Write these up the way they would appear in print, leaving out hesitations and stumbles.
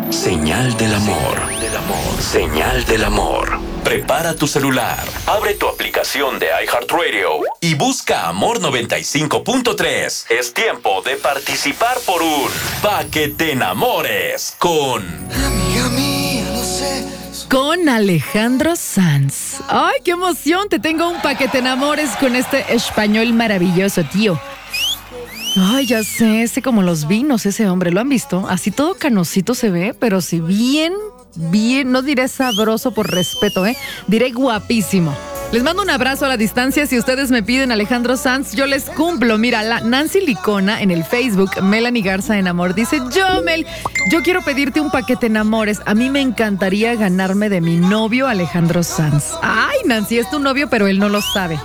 Señal del amor. Señal del amor. Prepara tu celular, abre tu aplicación de iHeartRadio y busca Amor 95.3. Es tiempo de participar por un Pa' que te enamores con... Amiga mía, lo sé. Con Alejandro Sanz. ¡Ay, qué emoción! Te tengo un Pa' que te enamores con este español maravilloso, tío. Ay, ya sé como los vinos ese hombre, ¿lo han visto? Así todo canosito se ve, pero si bien, no diré sabroso por respeto, diré guapísimo. Les mando un abrazo a la distancia. Si ustedes me piden Alejandro Sanz, yo les cumplo. Mira, la Nancy Licona en el Facebook, Melanie Garza en Amor, dice: yo quiero pedirte un Pa' que te enamores. A mí me encantaría ganarme de mi novio Alejandro Sanz. Ay, Nancy, es tu novio, pero él no lo sabe.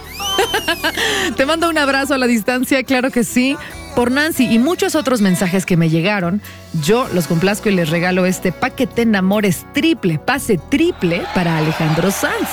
Te mando un abrazo a la distancia, claro que sí. Por Nancy y muchos otros mensajes que me llegaron, yo los complazco y les regalo este Pa' que te enamores triple, pase triple para Alejandro Sanz.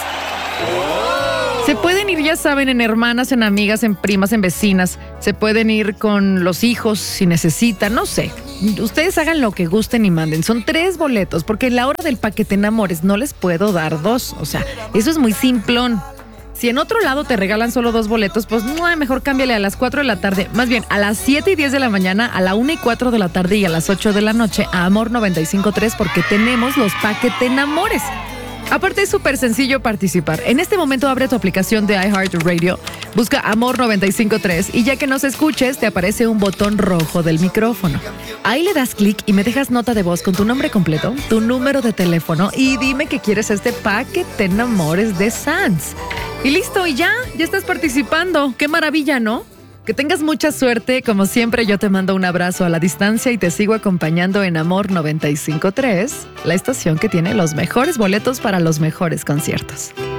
Se pueden ir, ya saben, en hermanas, en amigas, en primas, en vecinas. Se pueden ir con los hijos si necesitan, no sé. Ustedes hagan lo que gusten y manden. Son 3 boletos, porque en la hora del Pa' que te enamores no les puedo dar 2. O sea, eso es muy simplón. Si en otro lado te regalan solo 2 boletos, pues mejor cámbiale a las 4 de la tarde. Más bien, a las 7 y 10 de la mañana, a la 1 y 4 de la tarde y a las 8 de la noche a Amor 95.3, porque tenemos los Pa' que te enamores. Aparte, es súper sencillo participar. En este momento abre tu aplicación de iHeartRadio, busca Amor 95.3 y ya que nos escuches, te aparece un botón rojo del micrófono. Ahí le das clic y me dejas nota de voz con tu nombre completo, tu número de teléfono y dime que quieres este Pa' que te enamores de Sanz. Y listo, y ya estás participando. ¡Qué maravilla!, ¿no? Que tengas mucha suerte. Como siempre, yo te mando un abrazo a la distancia y te sigo acompañando en Amor 95.3, la estación que tiene los mejores boletos para los mejores conciertos.